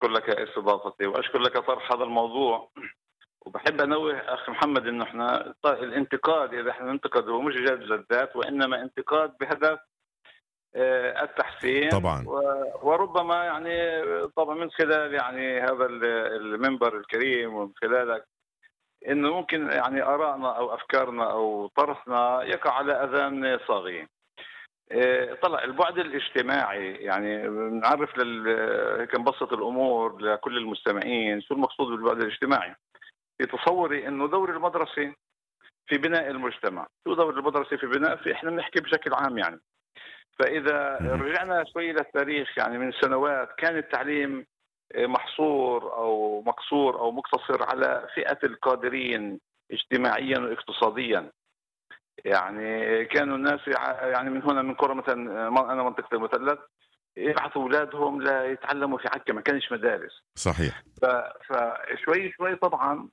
أشكر لك استضافتي وأشكر لك طرح هذا الموضوع. وبحب أنوه أخي محمد إنه إحنا الانتقاد، إذا إحنا ننتقد هو مش جلد للذات، وإنما انتقاد بهدف التحسين. طبعا. وربما يعني طبعا من خلال يعني هذا المنبر الكريم ومن خلالك إنه ممكن يعني آرائنا أو أفكارنا أو طرحنا يقع على أذان صاغية. طلع البعد الاجتماعي، يعني نعرف هيك نبسط الأمور لكل المستمعين شو المقصود بالبعد الاجتماعي. في تصوري إنه دور المدرسة في بناء المجتمع، شو دور المدرسة في بناء، إحنا بنحكي بشكل عام يعني. فإذا رجعنا شوي للتاريخ يعني من سنوات كان التعليم محصور أو مقصور أو مقتصر على فئة القادرين اجتماعيا واقتصاديا. يعني كانوا الناس يعني من هنا من قرى مثلا أنا منطقة المثلث يبعثوا أولادهم ليتعلموا في عكا، ما كانش مدارس. صحيح. فشوي شوي طبعا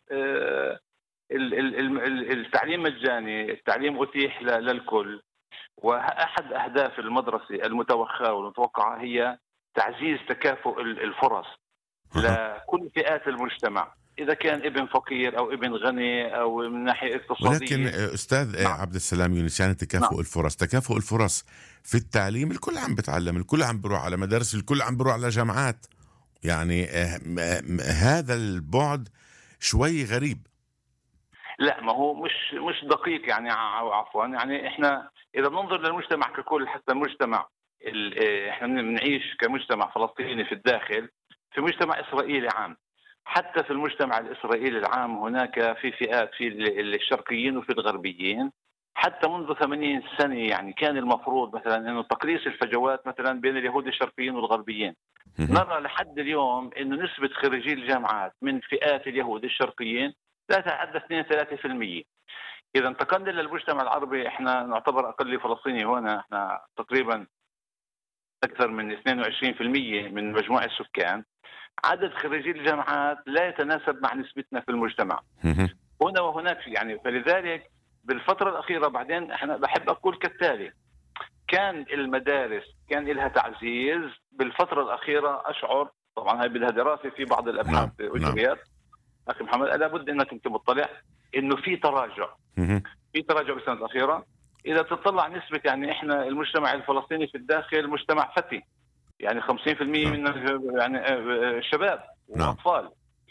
التعليم مجاني، التعليم أتيح للكل. وأحد أهداف المدرسة المتوخاة والمتوقعة هي تعزيز تكافؤ الفرص لكل فئات المجتمع، إذا كان ابن فقير أو ابن غني أو من ناحية اقتصادية. ولكن أستاذ عبد السلام يونس، يعني تكافؤ الفرص، تكافؤ الفرص في التعليم، الكل عم بتعلم، الكل عم بروح على مدارس، الكل عم بروح على جامعات. يعني هذا البعد شوي غريب. لا، ما هو مش دقيق يعني، عفوا. يعني احنا اذا ننظر للمجتمع ككل، حتى المجتمع احنا بنعيش كمجتمع فلسطيني في الداخل، في مجتمع اسرائيلي عام. حتى في المجتمع الاسرائيلي العام هناك في فئات، في الشرقيين وفي الغربيين. حتى منذ 80 سنة يعني كان المفروض مثلا انه تقليص الفجوات مثلا بين اليهود الشرقيين والغربيين. نرى لحد اليوم انه نسبة خريجي الجامعات من فئات اليهود الشرقيين لا تتعدى 2-3%. إذا انتقلنا للمجتمع العربي، احنا نعتبر أقل فلسطيني هنا، احنا تقريبا أكثر من 22% من مجموع السكان. عدد خريجي الجامعات لا يتناسب مع نسبتنا في المجتمع هنا وهناك يعني. فلذلك بالفترة الأخيرة بعدين احنا بحب أقول كالتالي: كان المدارس كان لها تعزيز بالفترة الأخيرة. أشعر طبعا هاي بدها دراسة في بعض الأبحاث أجريت أخي محمد، لابد أنك أنت مطلع إنه في تراجع، في تراجع بالسنة الأخيرة. إذا تطلع نسبة يعني إحنا المجتمع الفلسطيني في الداخل مجتمع فتي، يعني 50% من يعني شباب وأطفال.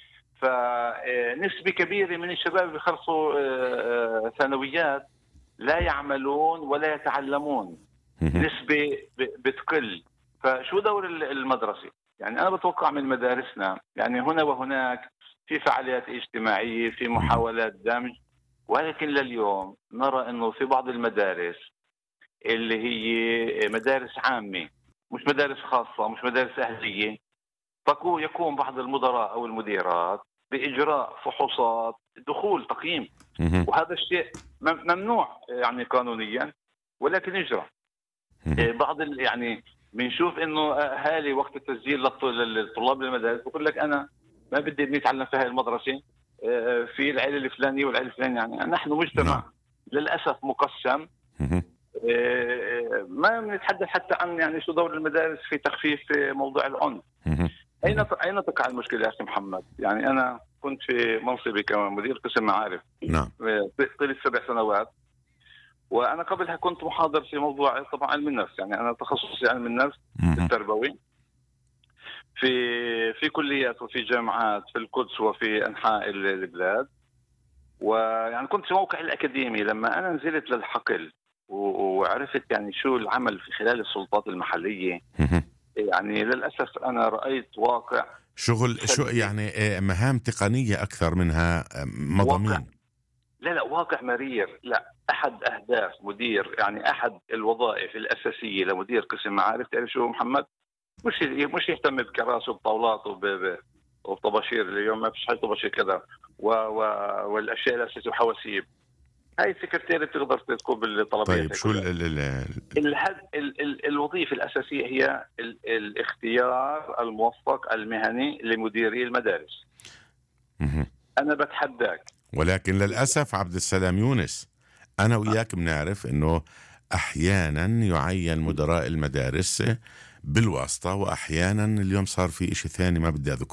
فنسبة كبيرة من الشباب بيخلصوا ثانويات لا يعملون ولا يتعلمون، نسبة بتقل. فشو دور المدرسة؟ يعني أنا بتوقع من مدارسنا يعني هنا وهناك في فعاليات اجتماعية، في محاولات دمج، ولكن لليوم نرى أنه في بعض المدارس اللي هي مدارس عامة، مش مدارس خاصة، مش مدارس أهلية، يقوم بعض المدراء أو المديرات بإجراء فحوصات دخول تقييم، وهذا الشيء ممنوع يعني قانونيا، ولكن يجرى. بعض يعني بنشوف انه اهالي وقت التسجيل للطلاب للمدارس بقول لك انا ما بدي ابني يتعلم في هاي المدرسه، في العائله الفلانيه والعائله الفلانيه. يعني نحن مجتمع للاسف مقسم. ما بنتحدث حتى عن يعني شو دور المدارس في تخفيف موضوع العنف. اين تقع المشكله يا اخي محمد؟ يعني انا كنت في منصبي كمدير قسم معارف طيله 7 سنوات، وانا قبلها كنت محاضر في موضوع طبعا علم النفس. يعني انا تخصصي علم النفس التربوي في كليات وفي جامعات في القدس وفي انحاء البلاد. ويعني كنت في موقع الاكاديمي لما انا نزلت للحقل وعرفت يعني شو العمل في خلال السلطات المحليه. يعني للاسف انا رايت واقع شغل شو يعني مهام تقنيه اكثر منها مضامين. لا واقع مرير. لا، أحد أهداف مدير، يعني أحد الوظائف الأساسية لمدير قسم معارف، تعرف شو محمد؟ مش يهتم بكراسي وبطاولات وبطباشير. اليوم ما فيش حاجة طباشير كذا والأشياء الأساسية وحواسيب. هاي السكرتيرة بتقدر تقوم بالطلبات. طيب شو الوظيفة الأساسية هي الاختيار الموفق المهني لمديري المدارس. أنا بتحداك. ولكن للأسف عبد السلام يونس، أنا وياك بنعرف أنه أحيانا يعين مدراء المدارس بالواسطة، وأحيانا اليوم صار في إشي ثاني ما بدي أذكره.